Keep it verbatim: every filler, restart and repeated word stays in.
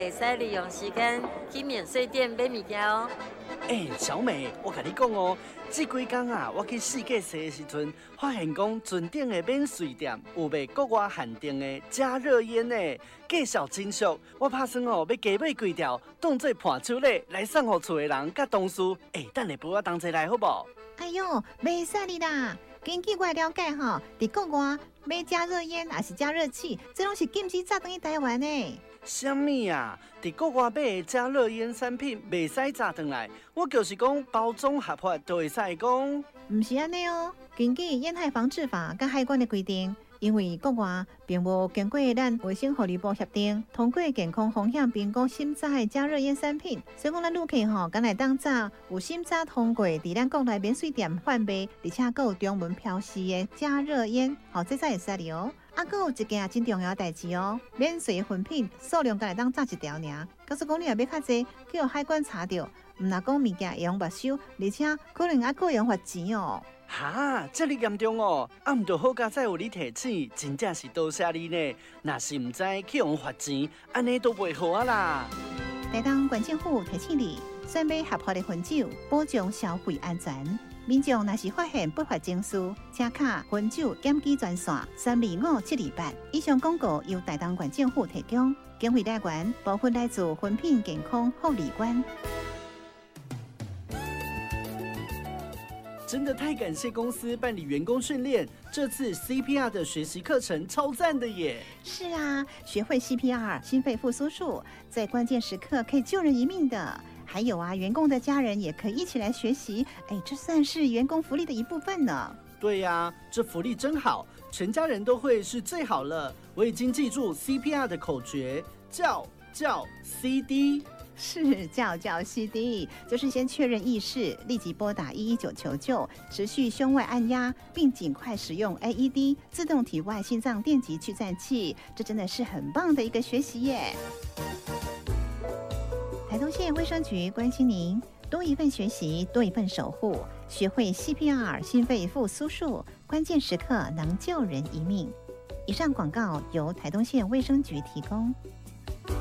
会使利用时间去免税店买物件哦。 哎、欸，小美，我甲你讲哦，这几天啊，我去世界踅的时阵，发现讲船顶的免税店有卖国外限定的加热烟呢，介绍真俗。我打算哦，要加买几条，当做伴手礼来送给厝的人甲同事。哎、欸，等下陪我同齐来好不？ 哎呦，袂使你啦！根据我了解吼，伫国外买加热烟还是加热器，这拢是禁止炸转去台湾呢。 什么啊？伫国外买的加热烟产品袂使炸转来，我就是讲包装合法就会使讲。 唔是安尼哦，根据烟害防治法甲海关的规定，因为国外并无经过咱卫生福利部协定，通过健康风险评估审查的加热烟产品，所以讲咱旅客吼，敢来当炸有审查通过伫咱国内免税店贩卖，而且还有中文标示的加热烟，好，这才会使哩哦。啊，还有一件真重要的代志哦，免税的粉品数量敢来当炸一条尔。假使讲你若要较济，叫海关查到，唔若讲物件会用没收，而且可能还个用罚钱哦。 哈，这么严重哦！啊，唔就好佳再有你提醒，真正是多谢你呢。若是唔知去用罚钱，安尼都袂好啊啦。 台东关政府提醒你，选买合法的分酒，保障消费安全。民众若是发现不法情事，请卡分酒检举专线三二五七二八。以上广告由台东县政府提供，经费来源部分来自分品健康护理官。 真的太感谢公司办理员工训练，这次 C P R 的学习课程超赞的耶！ 是啊，学会 C P R 心肺复苏术，在关键时刻可以救人一命的。还有啊，员工的家人也可以一起来学习，哎，这算是员工福利的一部分呢。 对呀、啊，这福利真好，全家人都会是最好了。我已经记住 C P R 的口诀，叫叫 C D。 是叫叫 C D， 就是先确认意识，立即拨打一一九求救，持续胸外按压，并尽快使用 A E D 自动体外心脏电极去颤器。这真的是很棒的一个学习耶！台东县卫生局关心您，多一份学习，多一份守护，学会 C P R 心肺复苏术，关键时刻能救人一命。以上广告由台东县卫生局提供。